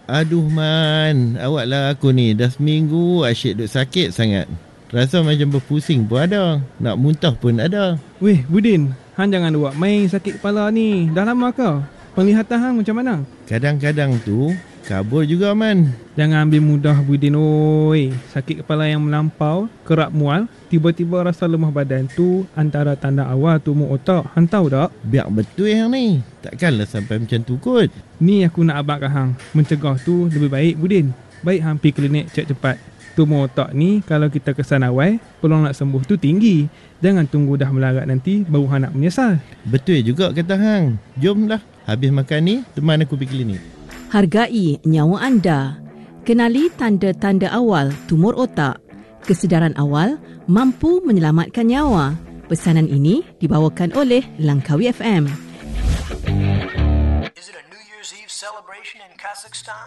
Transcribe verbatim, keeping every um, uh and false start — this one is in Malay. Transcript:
Aduh Man, awak lah aku ni. Dah seminggu asyik duk sakit sangat. Rasa macam berpusing pun ada. Nak muntah pun ada. Weh Budin, hang jangan buat main sakit kepala ni. Dah lama ke? Penglihatan hang macam mana? Kadang-kadang tu kabur juga Man. Jangan ambil mudah Budin oi. Sakit kepala yang melampau, kerap mual, tiba-tiba rasa lemah badan tu antara tanda awal tumor otak. Hang tahu tak? Biar betul yang ni. Takkanlah sampai macam tu kot. Ni aku nak abad kat hang. Mencegah tu lebih baik Budin. Baik hang pergi klinik cek cepat. Tumor otak ni kalau kita kesan awal, peluang nak sembuh tu tinggi. Jangan tunggu dah melarat nanti baru hang nak menyesal. Betul juga kata hang. Jomlah. Habis makan ni, teman aku pergi klinik. Hargai nyawa anda. Kenali tanda-tanda awal tumor otak. Kesedaran awal mampu menyelamatkan nyawa. Pesanan ini dibawakan oleh Langkawi F M. Is it a New Year's Eve celebration in Kazakhstan?